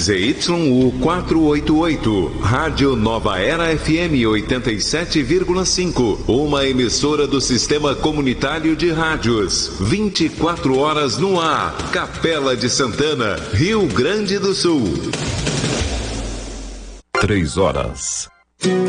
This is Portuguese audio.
ZYU 488, Rádio Nova Era FM 87,5, uma emissora do Sistema Comunitário de Rádios. 24 horas no ar. Capela de Santana, Rio Grande do Sul. 3 horas.